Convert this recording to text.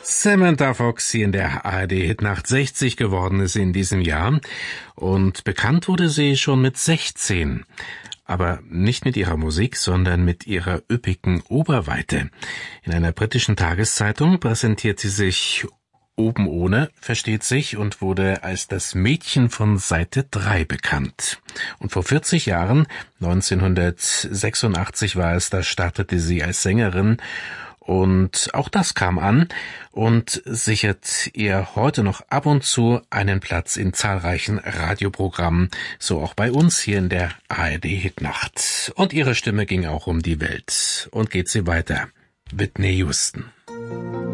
Samantha Fox hier in der ARD-Hitnacht. 60 geworden ist sie in diesem Jahr und bekannt wurde sie schon mit 16. Aber nicht mit ihrer Musik, sondern mit ihrer üppigen Oberweite. In einer britischen Tageszeitung präsentiert sie sich oben ohne, versteht sich, und wurde als das Mädchen von Seite 3 bekannt. Und vor 40 Jahren, 1986 war es, da startete sie als Sängerin. Und auch das kam an und sichert ihr heute noch ab und zu einen Platz in zahlreichen Radioprogrammen, so auch bei uns hier in der ARD-Hitnacht. Und ihre Stimme ging auch um die Welt. Und geht sie weiter. Whitney Houston.